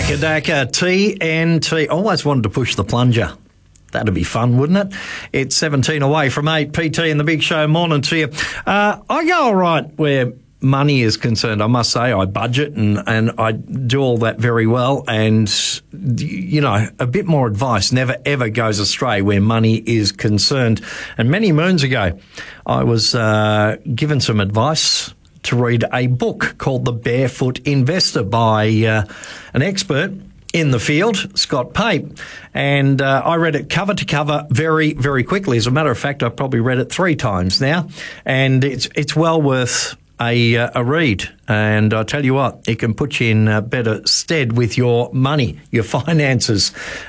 Wacka Dacka TNT. Always wanted to push the plunger. That'd be fun, wouldn't it? It's 17 away from 8. PT and the Big Show. Morning to you. I go all right where money is concerned. I must say I budget and I do all that very well. And, you know, a bit more advice never, ever goes astray where money is concerned. And many moons ago, I was given some advice to read a book called The Barefoot Investor by an expert in the field, Scott Pape, and I read it cover to cover very, very quickly. As a matter of fact, I've probably read it 3 times now, and it's well worth a read. And I tell you what, it can put you in better stead with your money, your finances,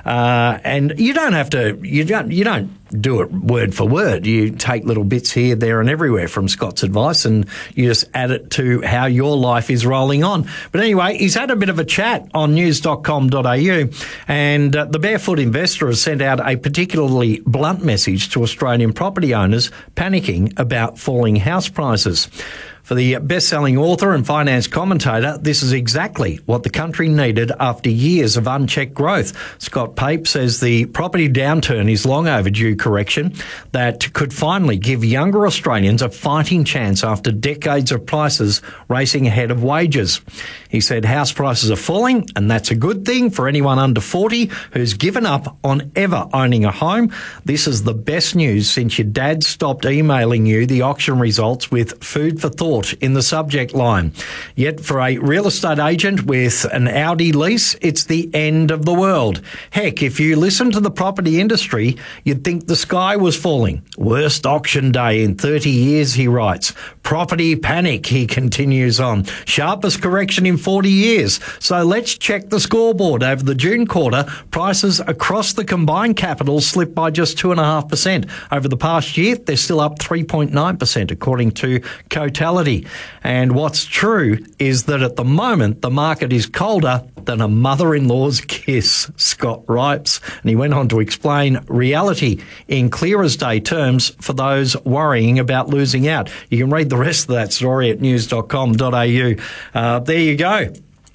and you don't have to. You don't do it word for word. You take little bits here, there, and everywhere from Scott's advice, and you just add it to how your life is rolling on. But anyway, he's had a bit of a chat on news.com.au, and the Barefoot Investor has sent out a particularly blunt message to Australian property owners panicking about falling house prices. For the best-selling author and finance commentator, this is exactly what the country needed after years of unchecked growth. Scott Pape says the property downturn is long overdue correction that could finally give younger Australians a fighting chance after decades of prices racing ahead of wages. He said house prices are falling, and that's a good thing for anyone under 40 who's given up on ever owning a home. This is the best news since your dad stopped emailing you the auction results with food for thought in the subject line. Yet for a real estate agent with an Audi lease, it's the end of the world. Heck, if you listen to the property industry, you'd think the sky was falling. Worst auction day in 30 years, he writes. Property panic, he continues on. Sharpest correction in 40 years. So let's check the scoreboard. Over the June quarter, prices across the combined capital slipped by just 2.5%. Over the past year, they're still up 3.9%, according to Cotality. And what's true is that at the moment, the market is colder than a mother-in-law's kiss, Scott writes. And he went on to explain reality in clear as day terms for those worrying about losing out. You can read the rest of that story at news.com.au. There you go.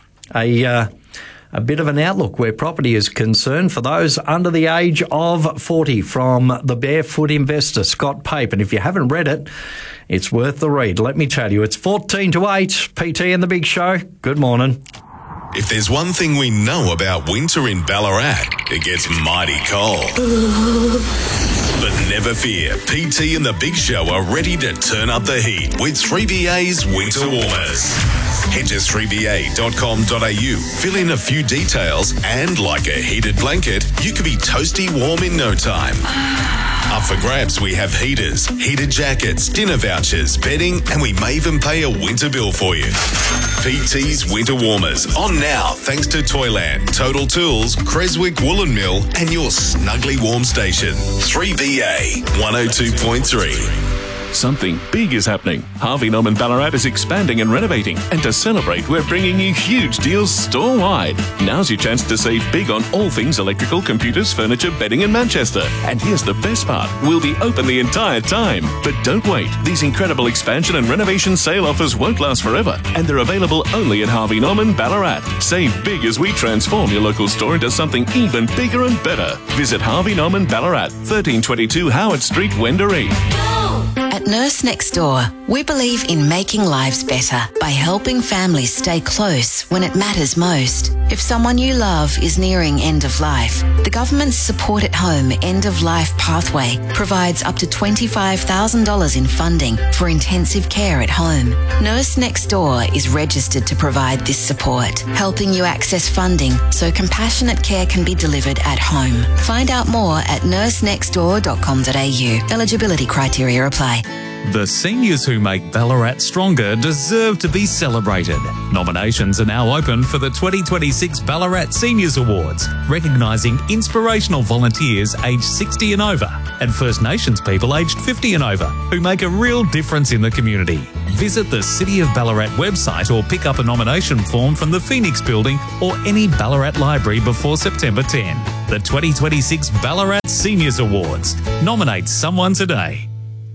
A bit of an outlook where property is concerned for those under the age of 40 from The Barefoot Investor, Scott Pape. And if you haven't read it, it's worth the read. Let me tell you, it's 14 to 8. PT and the Big Show. Good morning. If there's one thing we know about winter in Ballarat, it gets mighty cold. But never fear, PT and the Big Show are ready to turn up the heat with 3BA's Winter Warmers. Head to 3ba.com.au, fill in a few details, and like a heated blanket, you could be toasty warm in no time. Up for grabs, we have heaters, heated jackets, dinner vouchers, bedding, and we may even pay a winter bill for you. PT's Winter Warmers, on now thanks to Toyland, Total Tools, Creswick Woolen Mill, and your snugly warm station. 3BA 102.3. Something big is happening. Harvey Norman Ballarat is expanding and renovating. And to celebrate, we're bringing you huge deals store-wide. Now's your chance to save big on all things electrical, computers, furniture, bedding in Manchester. And here's the best part. We'll be open the entire time. But don't wait. These incredible expansion and renovation sale offers won't last forever. And they're available only at Harvey Norman Ballarat. Save big as we transform your local store into something even bigger and better. Visit Harvey Norman Ballarat, 1322 Howard Street, Wendouree. At Nurse Next Door, we believe in making lives better by helping families stay close when it matters most. If someone you love is nearing end of life, the government's Support at Home End of Life Pathway provides up to $25,000 in funding for intensive care at home. Nurse Next Door is registered to provide this support, helping you access funding so compassionate care can be delivered at home. Find out more at nursenextdoor.com.au. Eligibility criteria apply. The seniors who make Ballarat stronger deserve to be celebrated. Nominations are now open for the 2026 Ballarat Seniors Awards, recognising inspirational volunteers aged 60 and over and First Nations people aged 50 and over who make a real difference in the community. Visit the City of Ballarat website or pick up a nomination form from the Phoenix Building or any Ballarat library before September 10. The 2026 Ballarat Seniors Awards. Nominate someone today.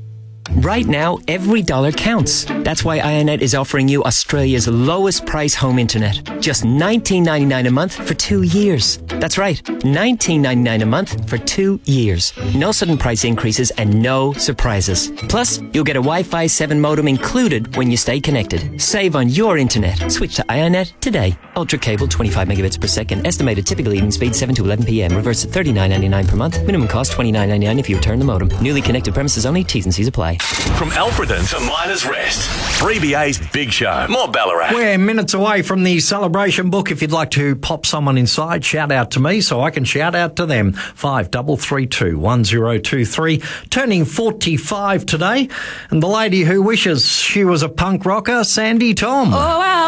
Right now, every dollar counts. That's why Ionet is offering you Australia's lowest price home internet. Just $19.99 a month for 2 years. That's right, $19.99 a month for 2 years. No sudden price increases and no surprises. Plus, you'll get a Wi-Fi 7 modem included when you stay connected. Save on your internet. Switch to Ionet today. Ultra cable, 25 megabits per second. Estimated typical evening speed, 7 to 11 p.m. Reverse at $39.99 per month. Minimum cost, $29.99 if you return the modem. Newly connected premises only. T's and C's apply. From Alfredton to Miners Rest, 3BA's Big Show. More Ballarat. We're minutes away from the celebration book. If you'd like to pop someone inside, shout out to me so I can shout out to them. 5332 1023. Turning 45 today. And the lady who wishes she was a punk rocker, Sandy Tom. Oh, wow.